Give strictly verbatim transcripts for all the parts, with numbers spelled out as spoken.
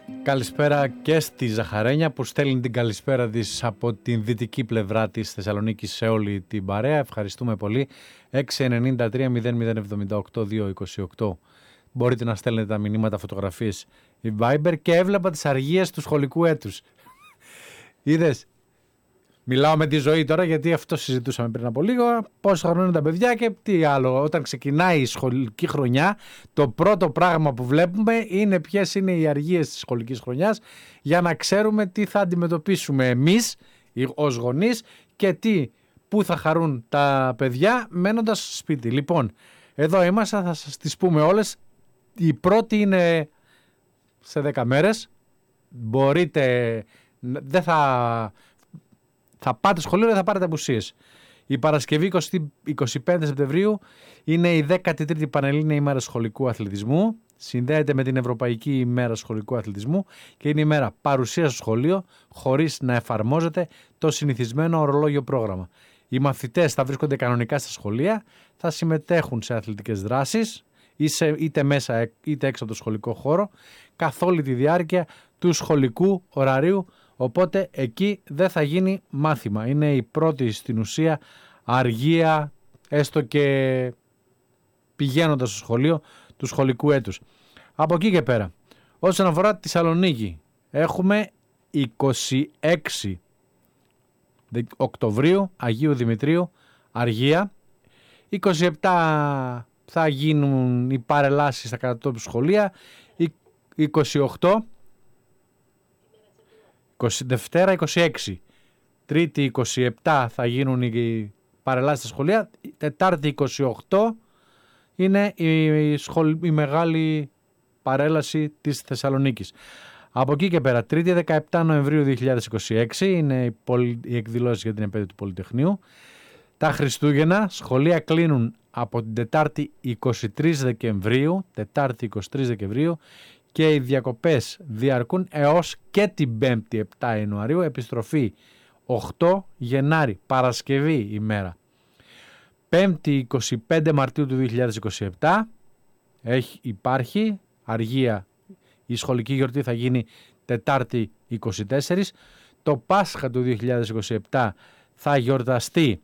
Καλησπέρα και στη Ζαχαρένια που στέλνει την καλησπέρα της από την δυτική πλευρά της Θεσσαλονίκης σε όλη την παρέα. Ευχαριστούμε πολύ. έξι εννιά τρία μηδέν μηδέν εβδομήντα οκτώ διακόσια είκοσι οκτώ. Μπορείτε να στέλνετε τα μηνύματα, φωτογραφίες η Viber, και έβλεπα τις αργίες του σχολικού έτους. Είδες, μιλάω με τη ζωή τώρα γιατί αυτό συζητούσαμε πριν από λίγο. Πόσο χρόνο είναι τα παιδιά και τι άλλο. Όταν ξεκινάει η σχολική χρονιά, το πρώτο πράγμα που βλέπουμε είναι ποιες είναι οι αργίες της σχολικής χρονιάς, για να ξέρουμε τι θα αντιμετωπίσουμε εμείς ως γονείς και τι, πού θα χαρούν τα παιδιά μένοντας σπίτι. Λοιπόν, εδώ είμαστε, θα σας τις πούμε όλες. Η πρώτη είναι σε δέκα μέρες. Μπορείτε, δεν θα... Θα πάτε σχολείο, δεν θα πάρετε απουσίες. Η Παρασκευή είκοσι πέντε Σεπτεμβρίου είναι η δέκατη τρίτη Πανελλήνια ημέρα σχολικού αθλητισμού. Συνδέεται με την Ευρωπαϊκή ημέρα σχολικού αθλητισμού και είναι η μέρα παρουσία στο σχολείο χωρίς να εφαρμόζεται το συνηθισμένο ορολόγιο πρόγραμμα. Οι μαθητές θα βρίσκονται κανονικά στα σχολεία, θα συμμετέχουν σε αθλητικές δράσεις είτε μέσα είτε έξω από το σχολικό χώρο καθ' όλη τη διάρκεια του σχολικού ωραρίου. Οπότε εκεί δεν θα γίνει μάθημα. Είναι η πρώτη στην ουσία αργία, έστω και πηγαίνοντας στο σχολείο, του σχολικού έτους. Από εκεί και πέρα, όσον αφορά τη Θεσσαλονίκη, έχουμε είκοσι έξι Οκτωβρίου, Αγίου Δημητρίου, αργία. είκοσι επτά θα γίνουν οι παρελάσεις στα κατατόπου σχολεία. είκοσι οκτώ Δευτέρα είκοσι έξι, Τρίτη είκοσι επτά θα γίνουν οι παρελάσεις στα σχολεία, Τετάρτη είκοσι οκτώ είναι η, σχολ... η μεγάλη παρέλαση της Θεσσαλονίκης. Από εκεί και πέρα, Τρίτη δεκαεπτά Νοεμβρίου δύο χιλιάδες είκοσι έξι είναι οι, πολυ... οι εκδηλώσεις για την επέτειο του Πολυτεχνείου. Τα Χριστούγεννα, σχολεία κλείνουν από την Τετάρτη εικοστή τρίτη Δεκεμβρίου, Τετάρτη εικοστή τρίτη Δεκεμβρίου, και οι διακοπές διαρκούν έως και την Πέμπτη επτά Ιανουαρίου, επιστροφή οκτώ Γενάρη, Παρασκευή ημέρα. Πέμπτη εικοστή πέμπτη Μαρτίου του δύο χιλιάδες είκοσι επτά έχει, υπάρχει αργία, η σχολική γιορτή θα γίνει Τετάρτη εικοστή τέταρτη. Το Πάσχα του δύο χιλιάδες είκοσι επτά θα γιορταστεί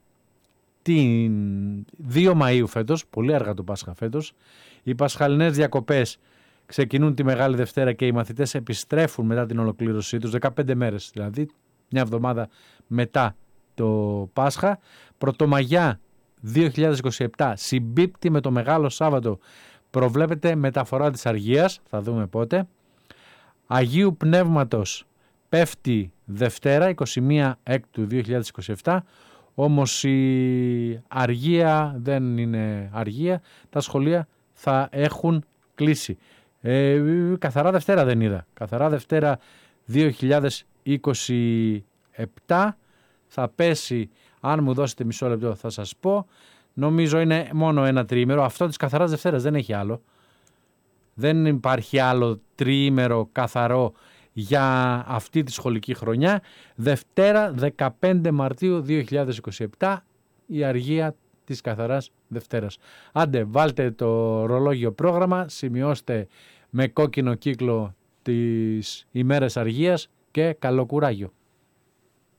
την δύο Μαΐου φέτος, πολύ αργά το Πάσχα φέτος. Οι πασχαλινές διακοπές ξεκινούν τη Μεγάλη Δευτέρα και οι μαθητές επιστρέφουν μετά την ολοκλήρωσή τους, δεκαπέντε μέρες δηλαδή, μια εβδομάδα μετά το Πάσχα. Πρωτομαγιά δύο χιλιάδες είκοσι επτά συμπίπτει με το Μεγάλο Σάββατο, προβλέπεται μεταφορά της αργίας, θα δούμε πότε. Αγίου Πνεύματος πέφτει Δευτέρα εικοστή πρώτη Έκτου δύο χιλιάδες είκοσι επτά, όμως η αργία δεν είναι αργία, τα σχολεία θα έχουν κλείσει. Ε, καθαρά Δευτέρα δεν είδα. Καθαρά Δευτέρα δύο χιλιάδες είκοσι επτά θα πέσει, αν μου δώσετε μισό λεπτό θα σας πω, νομίζω είναι μόνο ένα τριήμερο. Αυτό της καθαράς Δευτέρας, δεν έχει άλλο. Δεν υπάρχει άλλο τριήμερο καθαρό για αυτή τη σχολική χρονιά. Δευτέρα δεκαπέντε Μαρτίου δύο χιλιάδες είκοσι επτά η αργία της καθαράς Δευτέρας. Άντε, βάλτε το ρολόγιο πρόγραμμα, σημειώστε με κόκκινο κύκλο τις ημέρες αργίας και καλό κουράγιο.